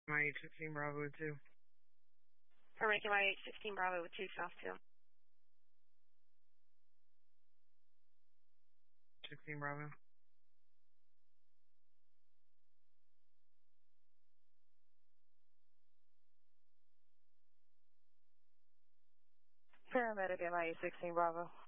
My 16 Bravo 2. American My 16 Bravo with 2 South 2. 16 Bravo. Paramedic MIA 16 Bravo.